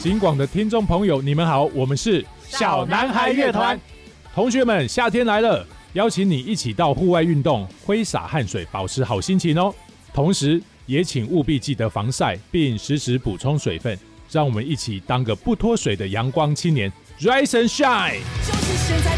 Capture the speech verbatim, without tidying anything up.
警广的听众朋友，你们好，我们是小男孩乐团。 同学们，夏天来了，邀请你一起到户外运动，挥洒汗水，保持好心情哦。同时，也请务必记得防晒，并时时补充水分。让我们一起当个不脱水的阳光青年 ，Rise and Shine。就是现在